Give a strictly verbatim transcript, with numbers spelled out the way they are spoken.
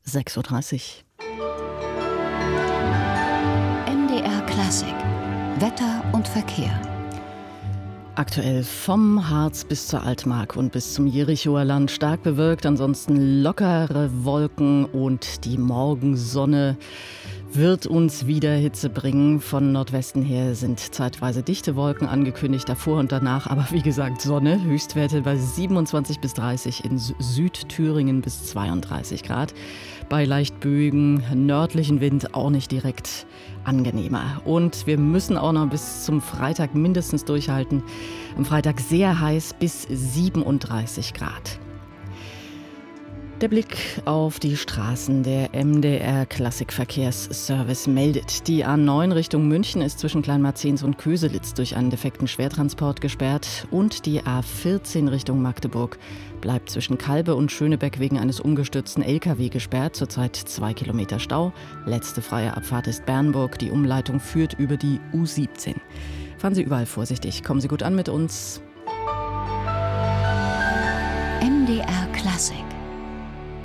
sechs Uhr dreißig. M D R Klassik. Wetter und Verkehr. Aktuell vom Harz bis zur Altmark und bis zum Jerichoer Land stark bewölkt, ansonsten lockere Wolken und die Morgensonne wird uns wieder Hitze bringen. Von Nordwesten her sind zeitweise dichte Wolken angekündigt, davor und danach, aber wie gesagt Sonne, Höchstwerte bei siebenundzwanzig bis dreißig, in Südthüringen bis zweiunddreißig Grad. Bei leicht böigen nördlichen Wind auch nicht direkt angenehmer. Und wir müssen auch noch bis zum Freitag mindestens durchhalten. Am Freitag sehr heiß bis siebenunddreißig Grad. Der Blick auf die Straßen. Der M D R Klassikverkehrsservice meldet, die A neun Richtung München ist zwischen Kleinmarzens und Köselitz durch einen defekten Schwertransport gesperrt und die A vierzehn Richtung Magdeburg bleibt zwischen Kalbe und Schönebeck wegen eines umgestürzten L K W gesperrt. Zurzeit zwei Kilometer Stau. Letzte freie Abfahrt ist Bernburg. Die Umleitung führt über die U siebzehn. Fahren Sie überall vorsichtig. Kommen Sie gut an mit uns. M D R Klassik.